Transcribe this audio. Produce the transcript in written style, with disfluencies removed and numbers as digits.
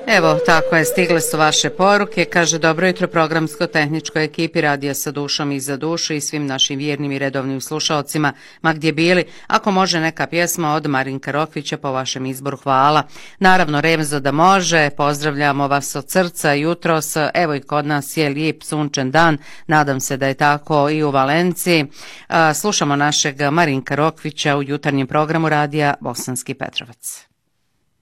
Evo, tako je, stigle su vaše poruke. Kaže, dobro jutro programsko-tehničkoj ekipi Radija sa dušom i za dušu i svim našim vjernim i redovnim slušalcima, ma gdje bili. Ako može neka pjesma od Marinka Rokvića po vašem izboru, hvala. Naravno, Remzo da može, pozdravljamo vas od srca jutros. Evo i kod nas je lijep sunčan dan, nadam se da je tako i u Valenciji. Slušamo našeg Marinka Rokvića u jutarnjem programu Radija Bosanski Petrovac.